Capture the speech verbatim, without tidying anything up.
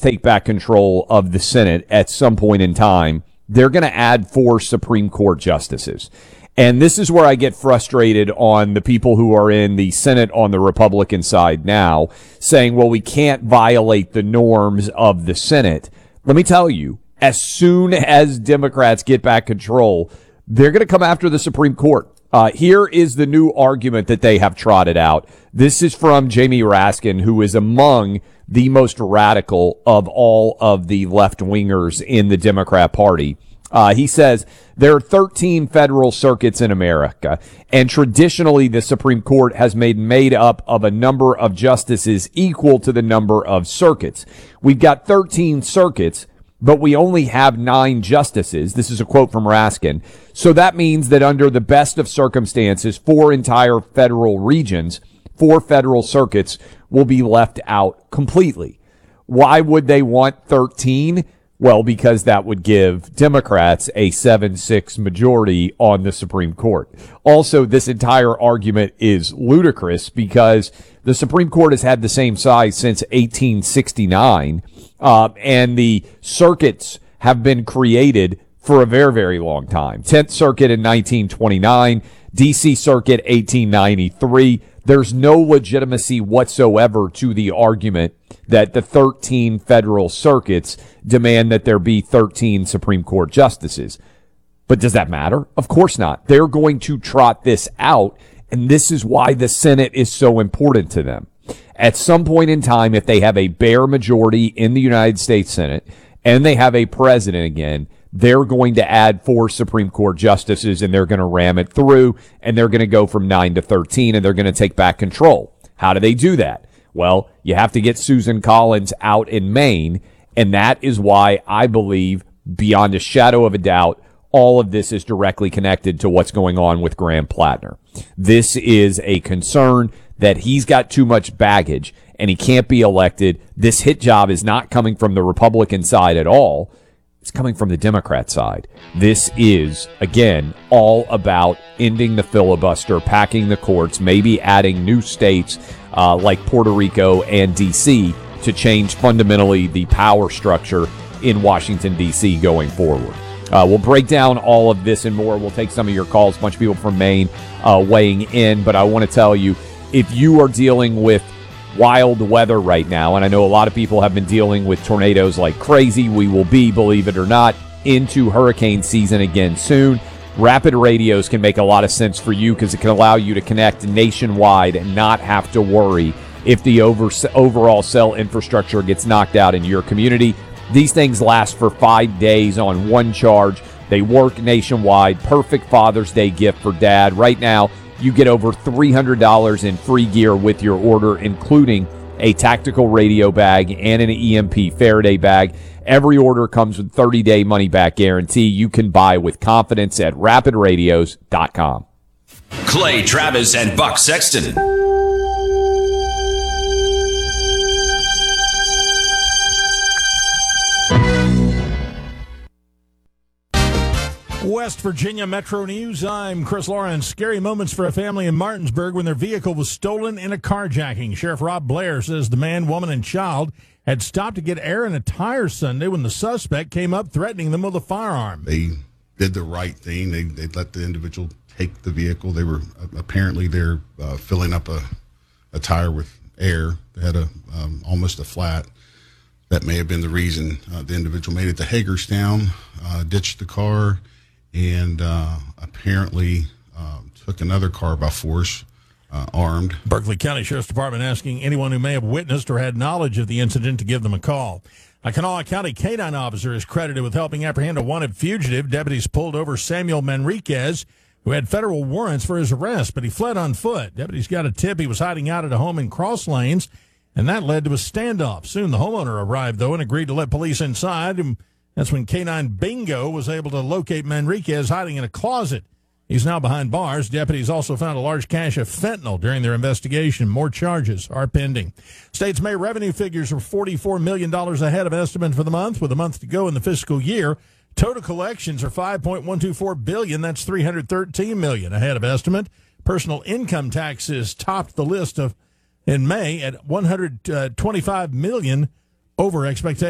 take back control of the Senate at some point in time, they're going to add four Supreme Court justices. And this is where I get frustrated on the people who are in the Senate on the Republican side now, saying, well, we can't violate the norms of the Senate. Let me tell you, as soon as Democrats get back control, they're going to come after the Supreme Court. Uh, here is the new argument that they have trotted out. This is from Jamie Raskin, who is among the most radical of all of the left-wingers in the Democrat Party. Uh, he says there are thirteen federal circuits in America, and traditionally the Supreme Court has made made up of a number of justices equal to the number of circuits. We've got thirteen circuits, but we only have nine justices. This is a quote from Raskin. So that means that under the best of circumstances, four entire federal regions, four federal circuits will be left out completely. Why would they want thirteen? Well, because that would give Democrats a seven six majority on the Supreme Court. Also, this entire argument is ludicrous because the Supreme Court has had the same size since eighteen sixty-nine, uh, and the circuits have been created for a very, very long time. tenth Circuit in nineteen twenty-nine, D C Circuit eighteen ninety-three. There's no legitimacy whatsoever to the argument that the thirteen federal circuits demand that there be thirteen Supreme Court justices. But does that matter? Of course not. They're going to trot this out, and this is why the Senate is so important to them. At some point in time, if they have a bare majority in the United States Senate and they have a president again, they're going to add four Supreme Court justices, and they're going to ram it through, and they're going to go from nine to thirteen, and they're going to take back control. How do they do that? Well, you have to get Susan Collins out in Maine, and that is why I believe, beyond a shadow of a doubt, all of this is directly connected to what's going on with Graham Plattner. This is a concern that he's got too much baggage, and he can't be elected. This hit job is not coming from the Republican side at all. It's coming from the Democrat side. This is, again, all about ending the filibuster, packing the courts, maybe adding new states uh, like Puerto Rico and D C to change fundamentally the power structure in Washington, D C going forward. Uh, we'll break down all of this and more. We'll take some of your calls, a bunch of people from Maine uh, weighing in. But I want to tell you, if you are dealing with wild weather right now, and I know a lot of people have been dealing with tornadoes like crazy. We will be, believe it or not, into hurricane season again soon. Rapid radios can make a lot of sense for you because it can allow you to connect nationwide and not have to worry if the over, overall cell infrastructure gets knocked out in your community. These things last for five days on one charge. They work nationwide. Perfect Father's Day gift for dad. Right now, you get over three hundred dollars in free gear with your order, including a tactical radio bag and an E M P Faraday bag. Every order comes with thirty-day money-back guarantee. You can buy with confidence at rapid radios dot com. Clay Travis and Buck Sexton. West Virginia Metro News. I'm Chris Lawrence. Scary moments for a family in Martinsburg when their vehicle was stolen in a carjacking. Sheriff Rob Blair says the man, woman, and child had stopped to get air in a tire Sunday when the suspect came up threatening them with a firearm. They did the right thing. They they let the individual take the vehicle. They were uh, apparently they're uh, filling up a, a tire with air. They had a um, almost a flat. That may have been the reason uh, the individual made it to Hagerstown, uh, ditched the car, and uh, apparently uh, took another car by force, uh, armed. Berkeley County Sheriff's Department asking anyone who may have witnessed or had knowledge of the incident to give them a call. A Kanawha County canine officer is credited with helping apprehend a wanted fugitive. Deputies pulled over Samuel Manriquez, who had federal warrants for his arrest, but he fled on foot. Deputies got a tip he was hiding out at a home in Cross Lanes, and that led to a standoff. Soon the homeowner arrived, though, and agreed to let police inside. And that's when Canine Bingo was able to locate Manriquez hiding in a closet. He's now behind bars. Deputies also found a large cache of fentanyl during their investigation. More charges are pending. State's May revenue figures are forty-four million dollars ahead of estimate for the month. With a month to go in the fiscal year, total collections are five point one two four billion dollars. That's three hundred thirteen million dollars ahead of estimate. Personal income taxes topped the list of in May at one hundred twenty-five million dollars over expectations.